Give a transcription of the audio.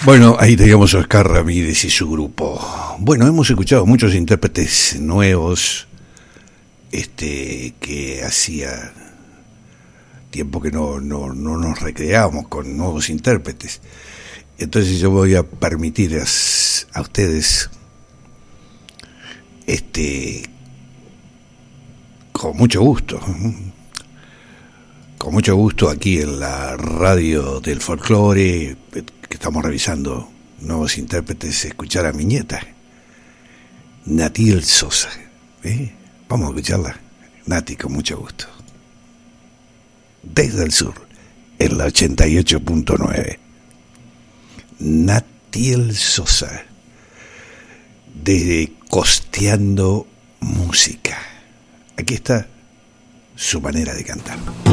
Bueno, ahí teníamos a Oscar Ramírez y su grupo. Bueno, hemos escuchado muchos intérpretes nuevos, que hacía tiempo que no nos recreábamos con nuevos intérpretes. Entonces yo voy a permitir a ustedes, con mucho gusto aquí en la radio del folclore, que estamos revisando nuevos intérpretes, escuchar a mi nieta, Natiel Sosa. Vamos a escucharla, Nati, con mucho gusto. Desde el sur, en la 88.9. Natiel Sosa, desde Costeando Música. Aquí está su manera de cantar.